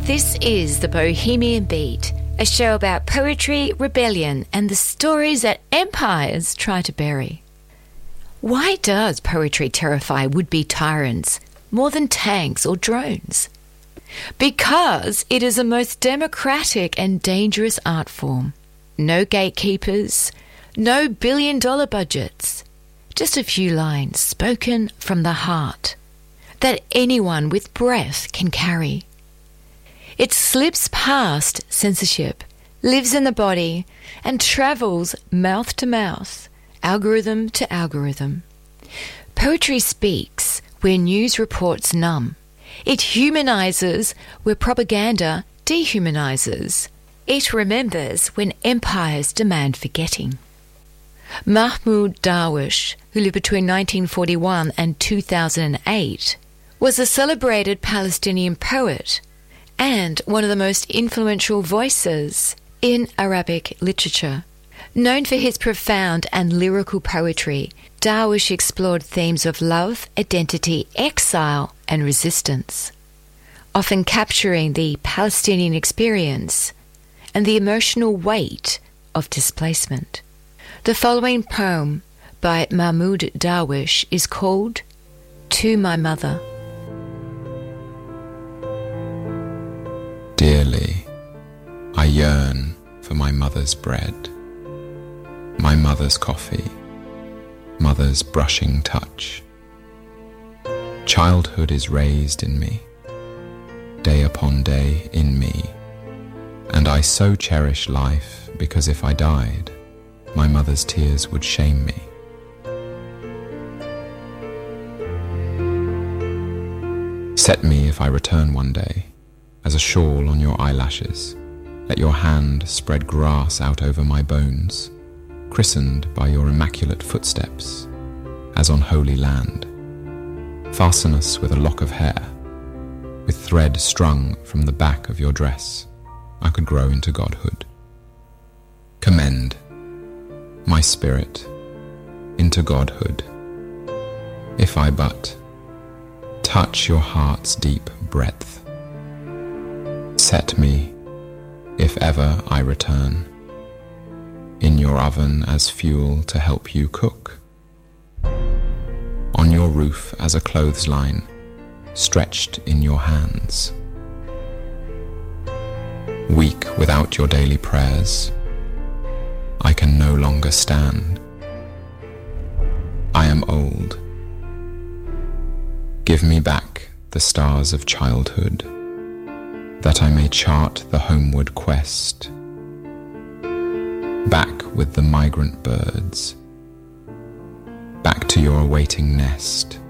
This is The Bohemian Beat, a show about poetry, rebellion, and the stories that empires try to bury. Why does poetry terrify would-be tyrants more than tanks or drones? Because it is the most democratic and dangerous art form. No gatekeepers, no billion-dollar budgets, just a few lines spoken from the heart that anyone with breath can carry. It slips past censorship, lives in the body, and travels mouth to mouth, algorithm to algorithm. Poetry speaks where news reports numb. It humanizes where propaganda dehumanizes. It remembers when empires demand forgetting. Mahmoud Darwish, who lived between 1941 and 2008, was a celebrated Palestinian poet and one of the most influential voices in Arabic literature. Known for his profound and lyrical poetry, Darwish explored themes of love, identity, exile, and resistance, often capturing the Palestinian experience and the emotional weight of displacement. The following poem by Mahmoud Darwish is called To My Mother. Dearly, I yearn for my mother's bread, my mother's coffee, mother's brushing touch. Childhood is raised in me, day upon day in me, and I so cherish life because if I died, my mother's tears would shame me. Set me, if I return one day, as a shawl on your eyelashes. Let your hand spread grass out over my bones, christened by your immaculate footsteps, as on holy land. Fasten us with a lock of hair, with thread strung from the back of your dress. I could grow into godhood. Commend my spirit into godhood, if I but touch your heart's deep breadth. Set me, if ever I return, in your oven as fuel to help you cook, on your roof as a clothesline stretched in your hands. Weak without your daily prayers, I can no longer stand. I am old. Give me back the stars of childhood, that I may chart the homeward quest. Back with the migrant birds, back to your awaiting nest.